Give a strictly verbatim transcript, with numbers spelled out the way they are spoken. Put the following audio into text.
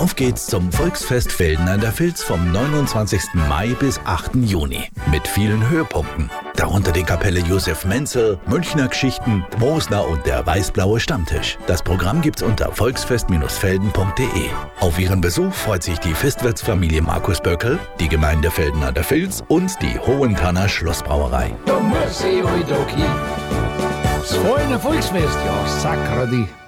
Auf geht's zum Volksfest Velden an der Vils vom neunundzwanzigsten Mai bis achten Juni. Mit vielen Höhepunkten. Darunter die Kapelle Josef Menzel, Münchner Geschichten, Mosner und der weißblaue Stammtisch. Das Programm gibt's unter volksfest Velden punkt de. Auf ihren Besuch freut sich die Festwirtsfamilie Markus Böckel, die Gemeinde Velden an der Vils und die Hohentanner Schlossbrauerei. Da muss ich heute auch hin. Das feine Volksfest, ja, sakra die.